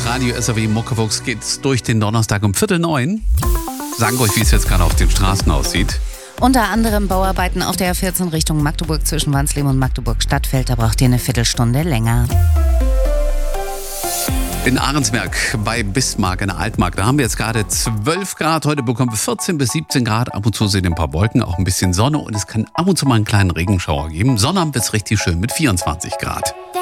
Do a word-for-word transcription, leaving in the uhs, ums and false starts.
Radio S R W Muckefuchs geht's durch den Donnerstag um Viertel neun. Sagen euch, wie es jetzt gerade auf den Straßen aussieht. Unter anderem Bauarbeiten auf der A vierzehn Richtung Magdeburg zwischen Wansleben und Magdeburg-Stadtfeld. Da braucht ihr eine Viertelstunde länger. In Ahrensberg bei Bismarck in der Altmark, da haben wir jetzt gerade zwölf Grad. Heute bekommen wir vierzehn bis siebzehn Grad. Ab und zu sind ein paar Wolken, auch ein bisschen Sonne. Und es kann ab und zu mal einen kleinen Regenschauer geben. Sonnabend wird es richtig schön mit vierundzwanzig Grad.